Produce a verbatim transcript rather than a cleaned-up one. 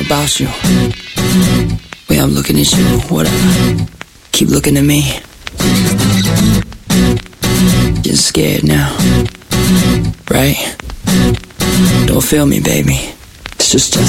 about you. Way I'm looking at you, whatever. Keep looking at me. You're scared now, right? Don't feel me, baby. It's just, just